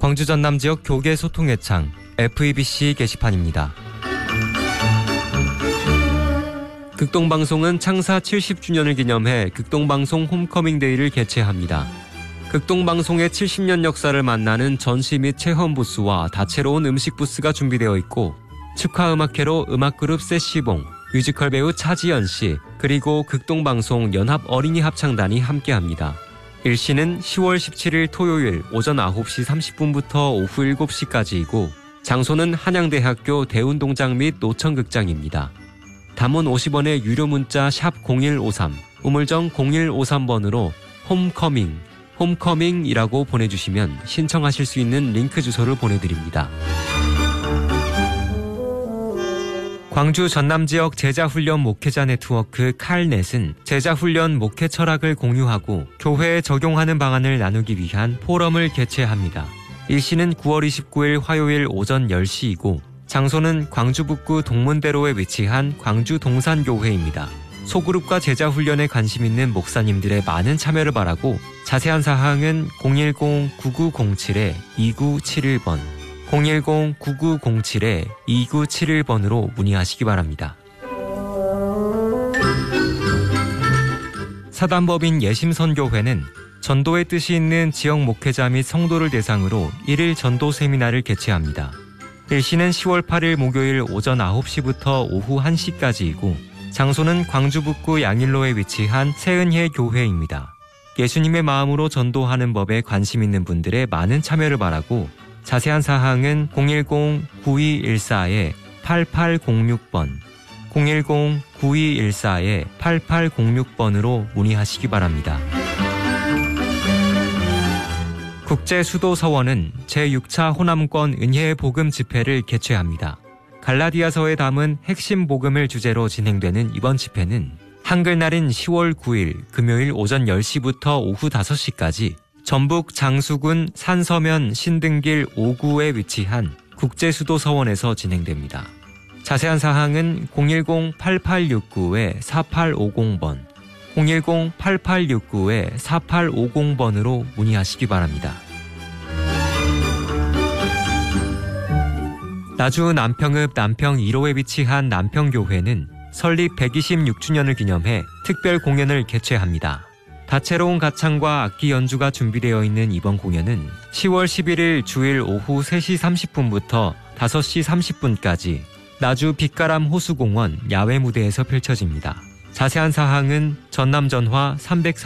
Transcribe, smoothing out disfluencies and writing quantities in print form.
광주 전남 지역 교계 소통의 창 FEBC 게시판입니다. 극동방송은 창사 70주년을 기념해 극동방송 홈커밍데이를 개최합니다. 극동방송의 70년 역사를 만나는 전시 및 체험 부스와 다채로운 음식 부스가 준비되어 있고 축하음악회로 음악그룹 세시봉, 뮤지컬 배우 차지연 씨, 그리고 극동방송 연합 어린이 합창단이 함께합니다. 일시는 10월 17일 토요일 오전 9시 30분부터 오후 7시까지이고 장소는 한양대학교 대운동장 및 노천극장입니다. 담은 50원의 유료 문자 샵 0153, 우물정 0153번으로 홈커밍이라고 보내주시면 신청하실 수 있는 링크 주소를 보내드립니다. 광주 전남 지역 제자훈련 목회자 네트워크 칼넷은 제자훈련 목회 철학을 공유하고 교회에 적용하는 방안을 나누기 위한 포럼을 개최합니다. 일시는 9월 29일 화요일 오전 10시이고 장소는 광주 북구 동문대로에 위치한 광주 동산교회입니다. 소그룹과 제자훈련에 관심 있는 목사님들의 많은 참여를 바라고 자세한 사항은 010-9907-2971번 010-9907-2971번으로 문의하시기 바랍니다. 사단법인 예심선교회는 전도의 뜻이 있는 지역 목회자 및 성도를 대상으로 1일 전도 세미나를 개최합니다. 일시는 10월 8일 목요일 오전 9시부터 오후 1시까지이고 장소는 광주 북구 양일로에 위치한 새은혜 교회입니다. 예수님의 마음으로 전도하는 법에 관심 있는 분들의 많은 참여를 바라고 자세한 사항은 010-9214-8806번, 010-9214-8806번으로 문의하시기 바랍니다. 국제수도서원은 제6차 호남권 은혜의 복음 집회를 개최합니다. 갈라디아서에 담은 핵심 복음을 주제로 진행되는 이번 집회는 한글날인 10월 9일 금요일 오전 10시부터 오후 5시까지 전북 장수군 산서면 신등길 5구에 위치한 국제수도서원에서 진행됩니다. 자세한 사항은 010-8869-4850번, 010-8869-4850번으로 문의하시기 바랍니다. 나주 남평읍 남평 1호에 위치한 남평교회는 설립 126주년을 기념해 특별 공연을 개최합니다. 다채로운 가창과 악기 연주가 준비되어 있는 이번 공연은 10월 11일 주일 오후 3시 30분부터 5시 30분까지 나주 빛가람 호수공원 야외 무대에서 펼쳐집니다. 자세한 사항은 전남전화 340